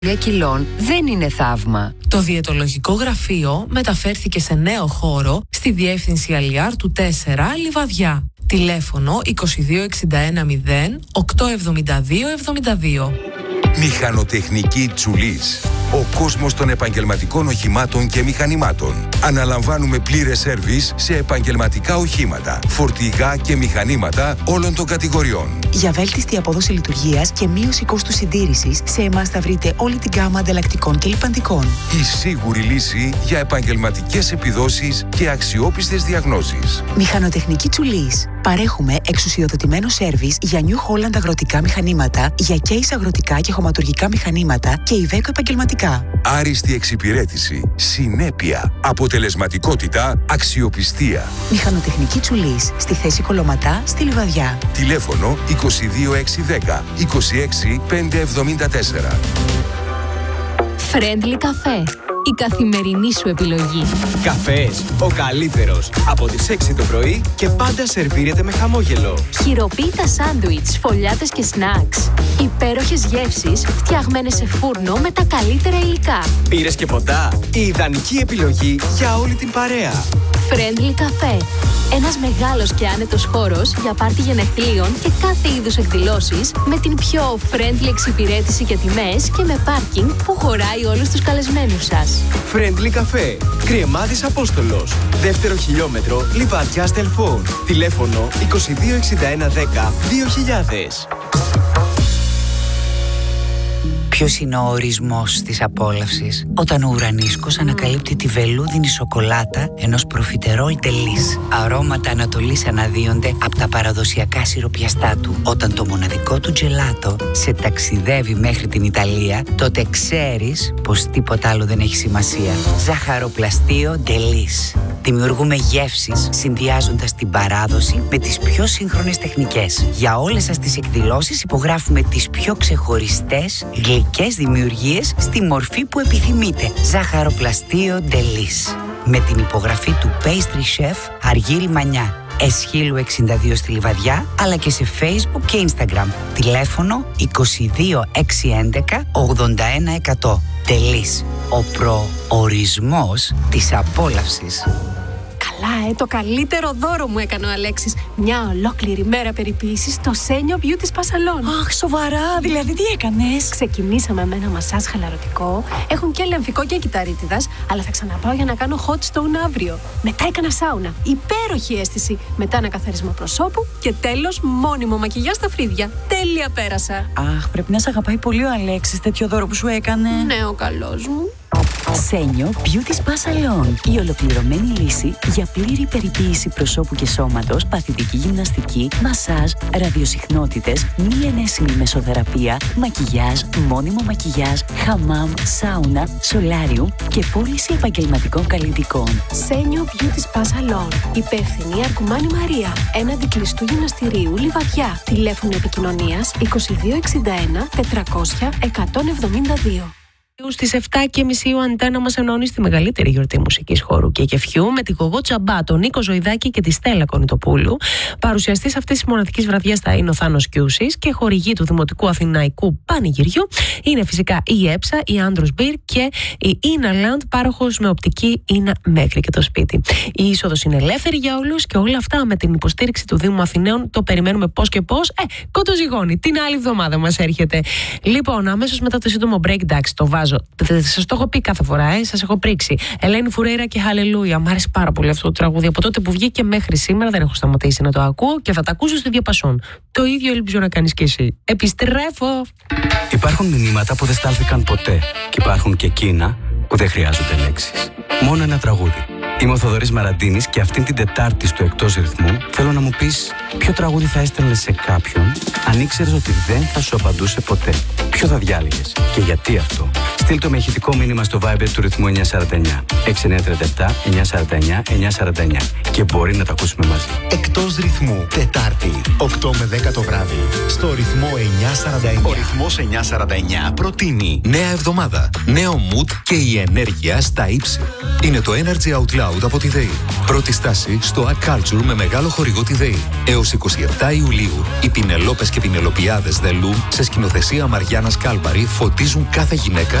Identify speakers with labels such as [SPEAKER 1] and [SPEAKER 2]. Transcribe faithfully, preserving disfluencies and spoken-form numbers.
[SPEAKER 1] κιλών δεν είναι θαύμα.
[SPEAKER 2] Το διαιτολογικό γραφείο μεταφέρθηκε σε νέο χώρο στη διεύθυνση Αλιάρ του τέσσερα Λιβαδιά. Τηλέφωνο είκοσι δύο εξήντα ένα μηδέν οκτώ εβδομήντα δύο εβδομήντα δύο.
[SPEAKER 3] Μηχανοτεχνική Τσουλής. Ο κόσμος των επαγγελματικών οχημάτων και μηχανημάτων. Αναλαμβάνουμε πλήρες σέρβις σε επαγγελματικά οχήματα, φορτηγά και μηχανήματα όλων των κατηγοριών.
[SPEAKER 4] Για βέλτιστη απόδοση λειτουργίας και μείωση κόστου συντήρησης, σε εμάς θα βρείτε όλη την γκάμα ανταλλακτικών και λιπαντικών.
[SPEAKER 3] Η σίγουρη λύση για επαγγελματικές επιδόσεις και αξιόπιστες διαγνώσεις.
[SPEAKER 4] Μηχανοτεχνική Τσουλής. Παρέχουμε εξουσιοδοτημένο σέρβις για New Holland αγροτικά μηχανήματα, για Case αγροτικά και χωματουργικά μηχανήματα και Iveco επαγγελματικά.
[SPEAKER 3] Άριστη εξυπηρέτηση, συνέπεια, αποτελεσματικότητα, αξιοπιστία.
[SPEAKER 4] Μηχανοτεχνική Τσουλής, στη θέση Κολωματά, στη Λιβαδιά.
[SPEAKER 3] Τηλέφωνο είκοσι δύο έξι δέκα είκοσι έξι πεντακόσια εβδομήντα τέσσερα.
[SPEAKER 5] Friendly Café. Η καθημερινή σου επιλογή.
[SPEAKER 6] Καφές, ο καλύτερος. Από τις έξι το πρωί και πάντα σερβίρεται με χαμόγελο.
[SPEAKER 5] Χειροποίητα σάντουιτς, φωλιάτες και σνακς. Υπέροχες γεύσεις φτιαγμένες σε φούρνο με τα καλύτερα υλικά.
[SPEAKER 6] Πήρες και ποτά. Η ιδανική επιλογή για όλη την παρέα.
[SPEAKER 5] Friendly Café. Ένας μεγάλος και άνετος χώρος για πάρτι γενεθλίων και κάθε είδους εκδηλώσεις με την πιο friendly εξυπηρέτηση και τιμές και με πάρκινγκ που χωράει όλους τους καλεσμένους σας.
[SPEAKER 6] Friendly Café. Κρυεμάδης Απόστολος. Δεύτερο χιλιόμετρο, Λιβαδιά Στελφών. Τηλέφωνο είκοσι δύο εξήντα ένα δέκα δύο χιλιάδες.
[SPEAKER 7] Ποιος είναι ο ορισμός της απόλαυσης? Όταν ο ουρανίσκος ανακαλύπτει τη βελούδινη σοκολάτα ενός προφιτερόλ τελής. Αρώματα Ανατολής αναδύονται από τα παραδοσιακά σιροπιαστά του. Όταν το μοναδικό του τζελάτο σε ταξιδεύει μέχρι την Ιταλία, τότε ξέρεις πως τίποτα άλλο δεν έχει σημασία. Ζαχαροπλαστείο τελής. Δημιουργούμε γεύσεις συνδυάζοντας την παράδοση με τις πιο σύγχρονες τεχνικές. Για όλες σας τις εκδηλώσεις υπογράφουμε τις πιο ξεχωριστές γλυκές δημιουργίες στη μορφή που επιθυμείτε. Ζαχαροπλαστείο Ντελής. Με την υπογραφή του Pastry Chef Αργύρη Μανιά. Εσχύλου εξήντα δύο στη Λιβαδιά, αλλά και σε Facebook και Instagram. Τηλέφωνο είκοσι δύο έξι έντεκα ογδόντα ένα εκατό. Τελής. Ο προορισμός της απόλαυσης.
[SPEAKER 8] Καλά, ε, το καλύτερο δώρο μου έκανε ο Αλέξης. Μια ολόκληρη μέρα περιποίησης στο Senio Beauty Spa Salon.
[SPEAKER 4] Αχ, σοβαρά, δηλαδή τι έκανες?
[SPEAKER 8] Ξεκινήσαμε με ένα μασάζ χαλαρωτικό. Έχουν και λεμφικό και κυταρίτιδας, αλλά θα ξαναπάω για να κάνω hot stone αύριο. Μετά έκανα σάουνα. Υπέροχη αίσθηση. Μετά ένα καθαρισμό προσώπου και τέλος μόνιμο μακιγιάζ στα φρύδια. Τέλεια πέρασα.
[SPEAKER 4] Αχ, πρέπει να σε αγαπάει πολύ ο Αλέξης, τέτοιο δώρο που σου έκανε.
[SPEAKER 8] Ναι, ο καλός μου.
[SPEAKER 4] Senio Beauty Spa Salon. Η ολοκληρωμένη λύση για πλήρη περιποίηση προσώπου και σώματος, παθητική γυμναστική, μασάζ, ραδιοσυχνότητες, μη ενέσιμη μεσοθεραπεία, μακιγιάζ, μόνιμο μακιγιάζ, χαμάμ, σάουνα, σολάριου και πώληση επαγγελματικών καλλιτικών.
[SPEAKER 8] Senio Beauty Spa Salon. Υπεύθυνη Αρκουμάνη Μαρία. Έναντι κλειστού γυμναστηρίου Λιβαδιά. Τηλέφωνο επικοινωνίας είκοσι δύο εξήντα ένα τετρακόσια εκατόν εβδομήντα δύο.
[SPEAKER 2] Στις επτά και μισή ο Αντένα μας ενώνει στη μεγαλύτερη γιορτή μουσικής χώρου και κεφιού με τη Γογό Τσαμπά, τον Νίκο Ζωηδάκη και τη Στέλλα Κονιτοπούλου. Παρουσιαστής αυτής της μοναδικής βραδιάς θα είναι ο Θάνος Κιούσης και χορηγή του Δημοτικού Αθηναϊκού Πανηγυριού είναι φυσικά η ΕΨΑ, η Άνδρος Μπιρ και η Ίναλαντ, πάροχος με οπτική Ίνα μέχρι και το σπίτι. Η είσοδος είναι ελεύθερη για όλους και όλα αυτά με την υποστήριξη του Δήμου Αθηναίων. Το περιμένουμε πώς και πώς. Ε, κοντοζυγώνει. Την άλλη εβδομάδα μας έρχεται. Λοιπόν, αμέσως μετά το σύντομο break, εντάξει, το βάζω. Σας το έχω πει κάθε φορά, ε, σας έχω πρίξει. Ελένη Φουρέιρα και Χαλελούια. Μ' άρεσε πάρα πολύ αυτό το τραγούδι. Από τότε που βγήκε μέχρι σήμερα δεν έχω σταματήσει να το ακούω και θα τα ακούσω στη διαπασόν. Το ίδιο ελπίζω να κάνεις και εσύ. Επιστρέφω!
[SPEAKER 9] Υπάρχουν μηνύματα που δεν στάλθηκαν ποτέ. Και υπάρχουν και εκείνα που δεν χρειάζονται λέξεις. Μόνο ένα τραγούδι. Είμαι ο Θοδωρής Μαραντίνης και αυτήν την Τετάρτη στο Εκτός Ρυθμού θέλω να μου πεις ποιο τραγούδι θα έστελνες σε κάποιον αν ήξερες ότι δεν θα σου απαντούσε ποτέ. Ποιο θα διάλεγες και γιατί αυτό? Στη Στείλ το με ηχητικό μήνυμα στο Viber του ρυθμού εννιά σαράντα εννιά έξι εννιά τριάντα επτά εννιά σαράντα εννιά εννιά σαράντα εννιά και μπορεί να τα ακούσουμε μαζί.
[SPEAKER 10] Εκτός ρυθμού, Τετάρτη, οκτώ με δέκα το βράδυ, στο ρυθμό εννιά σαράντα εννιά. Ο ρυθμός εννιά σαράντα εννιά προτείνει νέα εβδομάδα, νέο mood και η ενέργεια στα ύψη. Είναι το Energy Out Loud από τη ΔΕΗ. Πρώτη στάση στο Art Culture με μεγάλο χορηγό τη ΔΕΗ. Έως εικοστή εβδόμη Ιουλίου, οι Πινελόπες και Πινελοπιάδες The Loom σε σκηνοθεσία Μαριάννας Κάλπαρη φωτίζουν κάθε γυναίκα